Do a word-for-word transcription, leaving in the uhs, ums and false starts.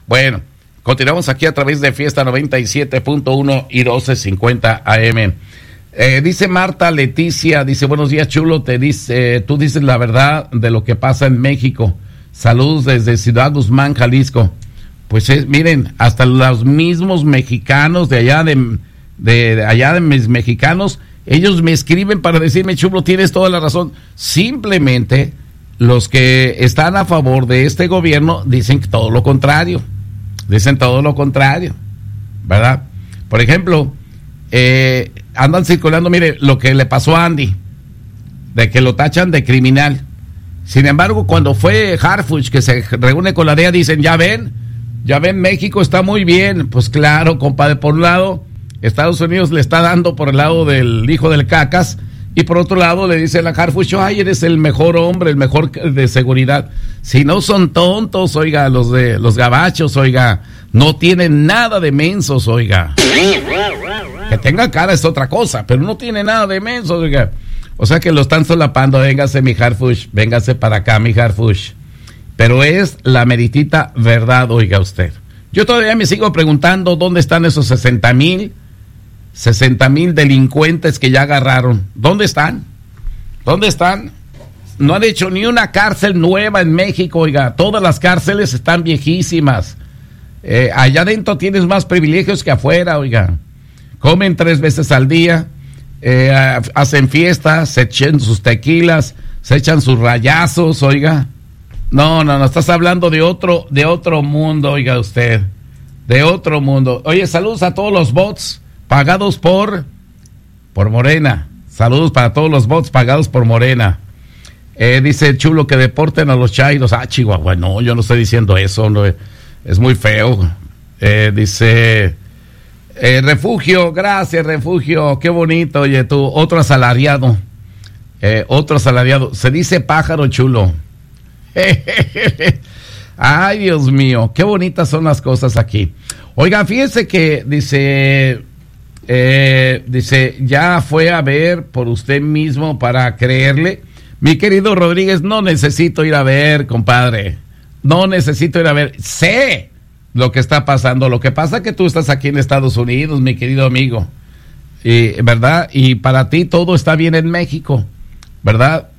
Bueno, continuamos aquí a través de Fiesta noventa y siete punto uno y doce cincuenta A M. Eh, dice Marta Leticia, dice, buenos días, Chulo, te dice, tú dices la verdad de lo que pasa en México. Saludos desde Ciudad Guzmán, Jalisco. Pues es, miren, hasta los mismos mexicanos de allá de, de, de allá de mis mexicanos, ellos me escriben para decirme, Chulo, tienes toda la razón. Simplemente los que están a favor de este gobierno dicen todo lo contrario. Dicen todo lo contrario, ¿verdad? Por ejemplo, eh, andan circulando, mire, lo que le pasó a Andy, de que lo tachan de criminal. Sin embargo, cuando fue Harfuch, que se reúne con la D E A, dicen, ya ven, ya ven, México está muy bien. Pues claro, compadre, por un lado, Estados Unidos le está dando por el lado del hijo del cacas, y por otro lado le dicen a Harfuch, ay, eres el mejor hombre, el mejor de seguridad. Si no son tontos, oiga, los de los gabachos, oiga, no tienen nada de mensos, oiga. Que tenga cara es otra cosa, pero no tiene nada de mensos, oiga. O sea que lo están solapando, véngase mi Harfuch, véngase para acá mi Harfuch. Pero es la meritita verdad, oiga usted. Yo todavía me sigo preguntando dónde están esos sesenta mil, sesenta mil delincuentes que ya agarraron. ¿Dónde están? ¿Dónde están? No han hecho ni una cárcel nueva en México, oiga. Todas las cárceles están viejísimas. Eh, allá adentro tienes más privilegios que afuera, oiga. Comen tres veces al día, eh, hacen fiestas, se echan sus tequilas, se echan sus rayazos, oiga. No, no, no, estás hablando de otro, de otro mundo, oiga usted. De otro mundo. Oye, saludos a todos los bots pagados por, por Morena. Saludos para todos los bots pagados por Morena. Eh, dice Chulo que deporten a los chairos. Ah, Chihuahua, no, yo no estoy diciendo eso, no, es muy feo. Eh, dice eh, Refugio, gracias Refugio, qué bonito, oye tú, otro asalariado, eh, otro asalariado, se dice pájaro chulo. Ay, Dios mío, qué bonitas son las cosas aquí. Oigan, fíjense que dice, eh, dice, ya fue a ver por usted mismo para creerle. Mi querido Rodríguez, no necesito ir a ver, compadre. No necesito ir a ver. Sé lo que está pasando. Lo que pasa es que tú estás aquí en Estados Unidos, mi querido amigo. Y, ¿verdad? Y para ti todo está bien en México, ¿verdad?